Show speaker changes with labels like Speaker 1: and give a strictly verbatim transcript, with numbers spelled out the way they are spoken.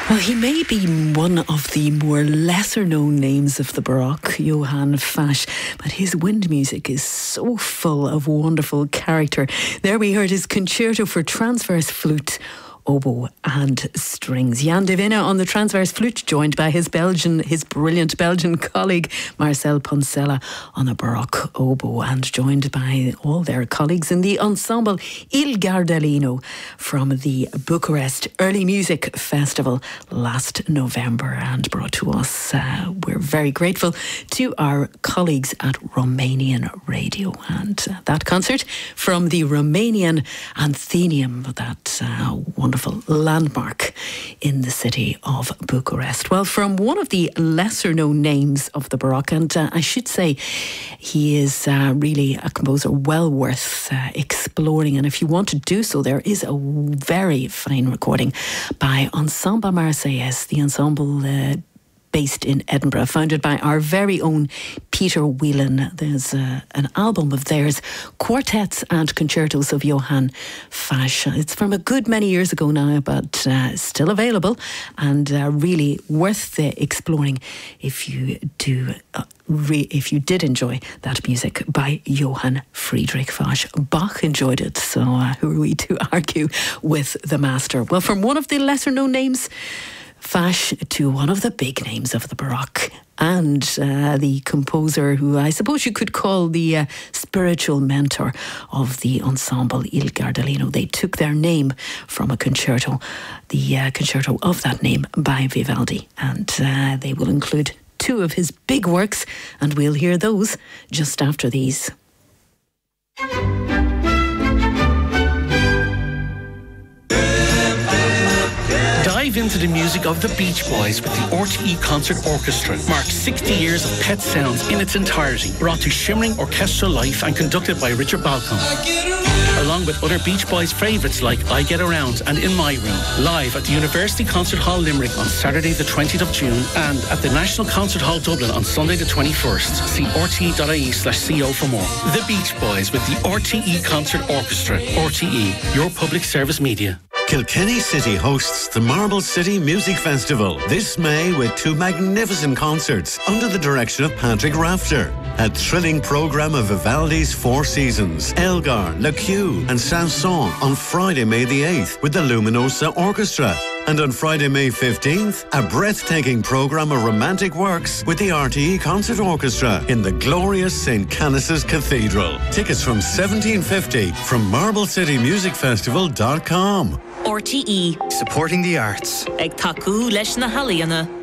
Speaker 1: Well, he may be one of the more lesser-known names of the Baroque, Johann Fasch, but his wind music is so full of wonderful character. There we heard his concerto for transverse flute, oboe and strings. Jan de Winne on the transverse flute, joined by his Belgian, his brilliant Belgian colleague Marcel Poncela on a Baroque oboe, and joined by all their colleagues in the ensemble Il Gardellino from the Bucharest Early Music Festival last November, and brought to us. Uh, we're very grateful to our colleagues at Romanian Radio, and uh, that concert from the Romanian Anthenium, that uh, wonderful landmark in the city of Bucharest. Well, from one of the lesser known names of the Baroque, and uh, I should say he is uh, really a composer well worth uh, exploring, and if you want to do so, there is a very fine recording by Ensemble Marseillaise, the ensemble uh, based in Edinburgh, founded by our very own Peter Whelan. There's uh, an album of theirs, Quartets and Concertos of Johann Fasch. It's from a good many years ago now, but uh, still available, and uh, really worth uh, exploring if you do uh, Re- if you did enjoy that music by Johann Friedrich Fasch. Bach enjoyed it, so uh, who are we to argue with the master? Well, from one of the lesser known names, Fasch, to one of the big names of the Baroque, and uh, the composer who I suppose you could call the uh, spiritual mentor of the ensemble Il Gardellino. They took their name from a concerto, the uh, concerto of that name by Vivaldi, and uh, they will include two of his big works, and we'll hear those just after these.
Speaker 2: Dive into the music of the Beach Boys with the R T E Concert Orchestra. Mark sixty years of pet sounds in its entirety, brought to shimmering orchestral life and conducted by Richard Balcom. Along with other Beach Boys favourites like I Get Around and In My Room. Live at the University Concert Hall Limerick on Saturday the twentieth of June, and at the National Concert Hall Dublin on Sunday the twenty-first. See r t e dot i e slash c o for more. The Beach Boys with the R T E Concert Orchestra. R T E, your public service media.
Speaker 3: Kilkenny City hosts the Marble City Music Festival this May with two magnificent concerts under the direction of Patrick Rafter. A thrilling programme of Vivaldi's Four Seasons, Elgar, Le Queue and Sanson on Friday, May the eighth with the Luminosa Orchestra. And on Friday, May fifteenth, a breathtaking programme of romantic works with the R T E Concert Orchestra in the glorious Saint Canice's Cathedral. Tickets from seventeen fifty from marble city music festival dot com.
Speaker 4: R T E.
Speaker 5: Supporting the arts.
Speaker 4: Ag taku leis na halaíona.